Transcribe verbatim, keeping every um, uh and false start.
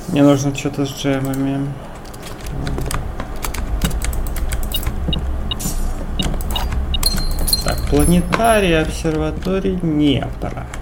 Мне нужно что-то с джемами. Так, планетарий, обсерваторий Днепра.